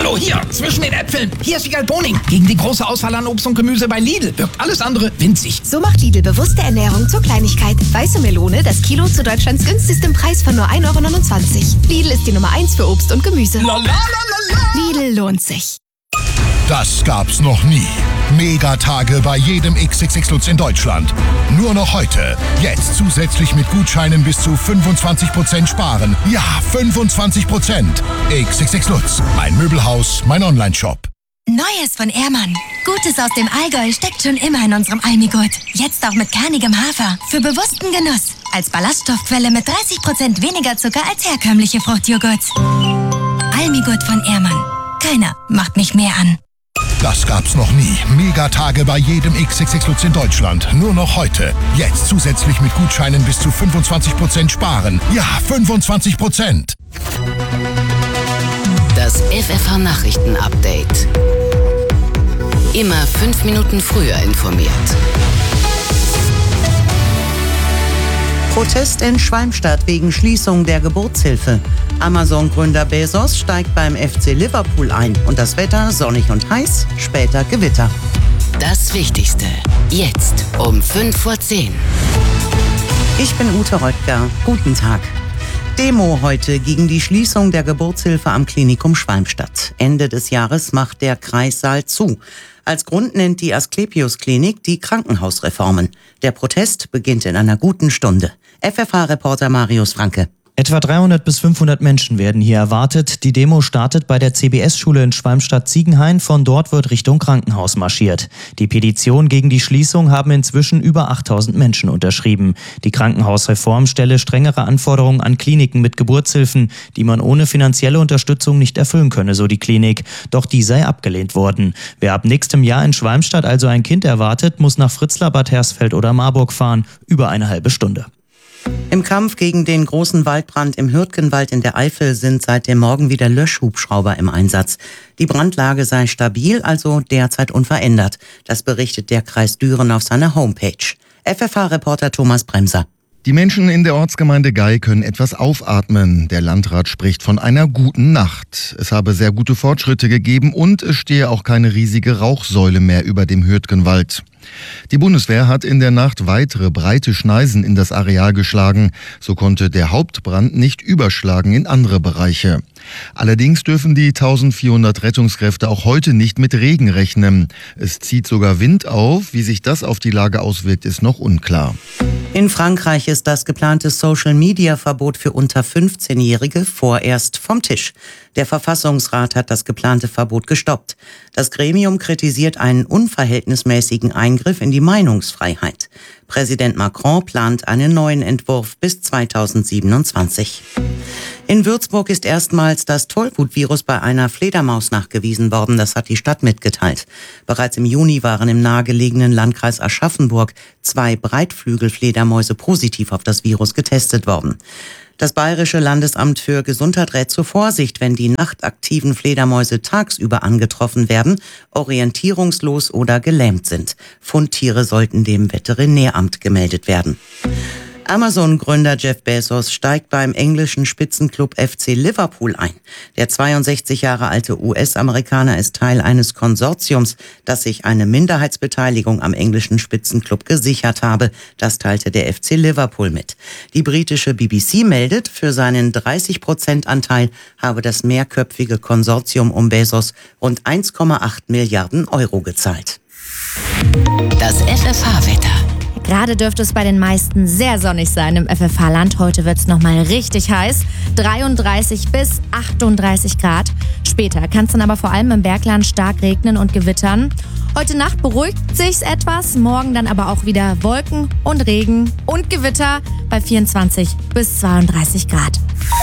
Hallo, hier, zwischen den Äpfeln. Hier ist Wiegald Boning. Gegen die große Auswahl an Obst und Gemüse bei Lidl wirkt alles andere winzig. So macht Lidl bewusste Ernährung zur Kleinigkeit. Weiße Melone, das Kilo zu Deutschlands günstigstem Preis von nur 1,29 €. Lidl ist die Nummer 1 für Obst und Gemüse. Lidl lohnt sich. Das gab's noch nie. Megatage bei jedem XXX Lutz in Deutschland. Nur noch heute. Jetzt zusätzlich mit Gutscheinen bis zu 25% sparen. Ja, 25%. XXX Lutz. Mein Möbelhaus, mein Onlineshop. Neues von Ehrmann. Gutes aus dem Allgäu steckt schon immer in unserem Almigurt. Jetzt auch mit kernigem Hafer. Für bewussten Genuss. Als Ballaststoffquelle mit 30% weniger Zucker als herkömmliche Fruchtjoghurts. Almigurt von Ehrmann. Keiner macht mich mehr an. Das gab's noch nie. Megatage bei jedem XXX Lutz in Deutschland. Nur noch heute. Jetzt zusätzlich mit Gutscheinen bis zu 25% sparen. Ja, 25%. Das FFH-Nachrichten-Update. Immer 5 Minuten früher informiert. Protest in Schwalmstadt wegen Schließung der Geburtshilfe. Amazon-Gründer Bezos steigt beim FC Liverpool ein. Und das Wetter sonnig und heiß, später Gewitter. Das Wichtigste. Jetzt um 5:10 Uhr. Ich bin Ute Röttger. Guten Tag. Demo heute gegen die Schließung der Geburtshilfe am Klinikum Schwalmstadt. Ende des Jahres macht der Kreissaal zu. Als Grund nennt die Asklepios-Klinik die Krankenhausreformen. Der Protest beginnt in einer guten Stunde. FFH-Reporter Marius Franke. Etwa 300 bis 500 Menschen werden hier erwartet. Die Demo startet bei der CBS-Schule in Schwalmstadt-Ziegenhain. Von dort wird Richtung Krankenhaus marschiert. Die Petition gegen die Schließung haben inzwischen über 8000 Menschen unterschrieben. Die Krankenhausreform stelle strengere Anforderungen an Kliniken mit Geburtshilfen, die man ohne finanzielle Unterstützung nicht erfüllen könne, so die Klinik. Doch die sei abgelehnt worden. Wer ab nächstem Jahr in Schwalmstadt also ein Kind erwartet, muss nach Fritzlar, Bad Hersfeld oder Marburg fahren. Über eine halbe Stunde. Im Kampf gegen den großen Waldbrand im Hürtgenwald in der Eifel sind seit dem Morgen wieder Löschhubschrauber im Einsatz. Die Brandlage sei stabil, also derzeit unverändert. Das berichtet der Kreis Düren auf seiner Homepage. FFH-Reporter Thomas Bremser. Die Menschen in der Ortsgemeinde Gei können etwas aufatmen. Der Landrat spricht von einer guten Nacht. Es habe sehr gute Fortschritte gegeben und es stehe auch keine riesige Rauchsäule mehr über dem Hürtgenwald. Die Bundeswehr hat in der Nacht weitere breite Schneisen in das Areal geschlagen. So konnte der Hauptbrand nicht überschlagen in andere Bereiche. Allerdings dürfen die 1400 Rettungskräfte auch heute nicht mit Regen rechnen. Es zieht sogar Wind auf. Wie sich das auf die Lage auswirkt, ist noch unklar. In Frankreich ist das geplante Social-Media-Verbot für unter 15-Jährige vorerst vom Tisch. Der Verfassungsrat hat das geplante Verbot gestoppt. Das Gremium kritisiert einen unverhältnismäßigen Eingriff in die Meinungsfreiheit. Präsident Macron plant einen neuen Entwurf bis 2027. In Würzburg ist erstmals das Tollwut-Virus bei einer Fledermaus nachgewiesen worden. Das hat die Stadt mitgeteilt. Bereits im Juni waren im nahegelegenen Landkreis Aschaffenburg 2 Breitflügelfledermäuse positiv auf das Virus getestet worden. Das Bayerische Landesamt für Gesundheit rät zur Vorsicht, wenn die nachtaktiven Fledermäuse tagsüber angetroffen werden, orientierungslos oder gelähmt sind. Fundtiere sollten dem Veterinäramt gemeldet werden. Amazon-Gründer Jeff Bezos steigt beim englischen Spitzenclub FC Liverpool ein. Der 62 Jahre alte US-Amerikaner ist Teil eines Konsortiums, das sich eine Minderheitsbeteiligung am englischen Spitzenclub gesichert habe. Das teilte der FC Liverpool mit. Die britische BBC meldet, für seinen 30% Anteil habe das mehrköpfige Konsortium um Bezos rund 1,8 Milliarden Euro gezahlt. Das FFH-Wetter. Gerade dürfte es bei den meisten sehr sonnig sein im FFH-Land. Heute wird es nochmal richtig heiß. 33 bis 38 Grad. Später kann es dann aber vor allem im Bergland stark regnen und gewittern. Heute Nacht beruhigt sich's etwas. Morgen dann aber auch wieder Wolken und Regen und Gewitter bei 24 bis 32 Grad.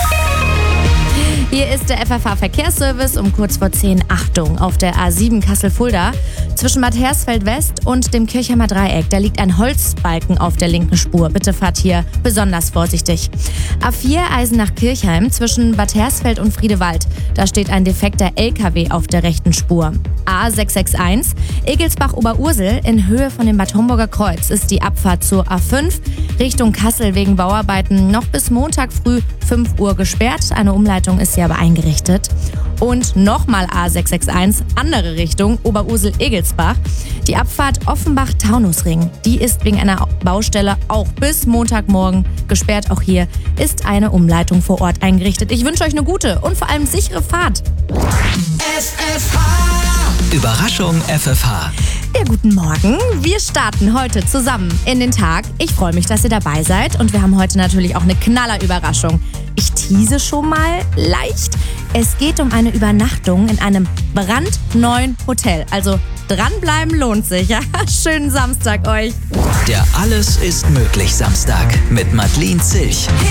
Hier ist der FFH-Verkehrsservice um kurz vor 10. Achtung, auf der A7 Kassel-Fulda. Zwischen Bad Hersfeld West und dem Kirchheimer Dreieck, da liegt ein Holzbalken auf der linken Spur. Bitte fahrt hier besonders vorsichtig. A4 Eisenach-Kirchheim zwischen Bad Hersfeld und Friedewald. Da steht ein defekter LKW auf der rechten Spur. A661 Egelsbach-Oberursel in Höhe von dem Bad Homburger Kreuz ist die Abfahrt zur A5 Richtung Kassel wegen Bauarbeiten noch bis Montag früh 5 Uhr gesperrt. Eine Umleitung ist ja hier aber eingerichtet. Und nochmal A661, andere Richtung, Oberursel-Egelsbach. Die Abfahrt Offenbach-Taunusring, die ist wegen einer Baustelle auch bis Montagmorgen gesperrt. Auch hier ist eine Umleitung vor Ort eingerichtet. Ich wünsche euch eine gute und vor allem sichere Fahrt. FFH. Überraschung FFH. Ja, guten Morgen. Wir starten heute zusammen in den Tag. Ich freue mich, dass ihr dabei seid. Und wir haben heute natürlich auch eine Knallerüberraschung. Ich tease schon mal leicht. Es geht um eine Übernachtung in einem brandneuen Hotel. Also dranbleiben lohnt sich. Ja? Schönen Samstag euch. Der Alles ist möglich Samstag mit Madeleine Zilch.